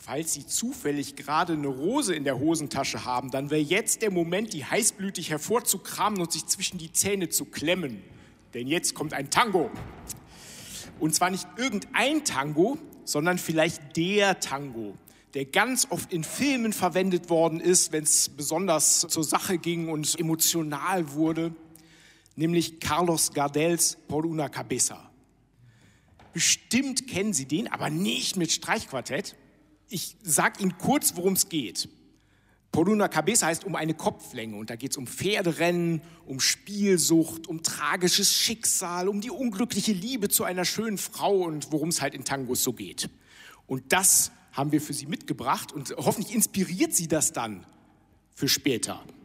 Falls Sie zufällig gerade eine Rose in der Hosentasche haben, dann wäre jetzt der Moment, die heißblütig hervorzukramen und sich zwischen die Zähne zu klemmen. Denn jetzt kommt ein Tango. Und zwar nicht irgendein Tango, sondern vielleicht der Tango, der ganz oft in Filmen verwendet worden ist, wenn es besonders zur Sache ging und emotional wurde, nämlich Carlos Gardels Por una Cabeza. Bestimmt kennen Sie den, aber nicht mit Streichquartett. Ich sage Ihnen kurz, worum es geht. Por una Cabeza heißt um eine Kopflänge und da geht es um Pferderennen, um Spielsucht, um tragisches Schicksal, um die unglückliche Liebe zu einer schönen Frau und worum es halt in Tangos so geht. Und das haben wir für Sie mitgebracht und hoffentlich inspiriert Sie das dann für später.